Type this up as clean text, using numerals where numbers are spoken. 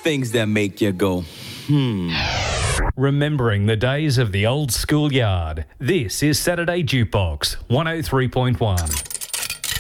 Things that make you go, Remembering the days of the old schoolyard. This is Saturday Jukebox 103.1.